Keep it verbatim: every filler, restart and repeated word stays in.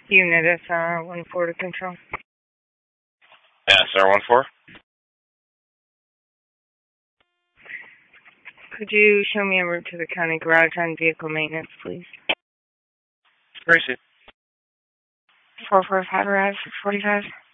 Unit S R one four to control. S R one four. Could you show me a route to the county garage on vehicle maintenance, please? Gracie. four four five arrive, six forty-five.